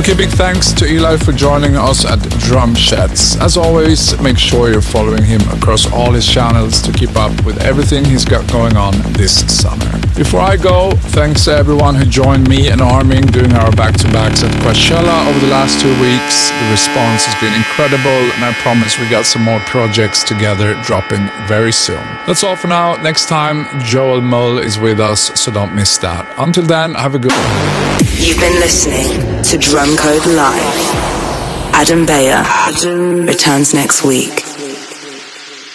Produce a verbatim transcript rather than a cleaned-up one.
Okay, big thanks to Eli for joining us at Drumsheds. As always, make sure you're following him across all his channels to keep up with everything he's got going on this summer. Before I go, thanks to everyone who joined me and Armin doing our back-to-backs at Coachella over the last two weeks. The response has been incredible, and I promise we got some more projects together dropping very soon. That's all for now. Next time, Joel Mull is with us, so don't miss that. Until then, have a good one. You've been listening to Drum Code Live. Adam Beyer Adam returns next week.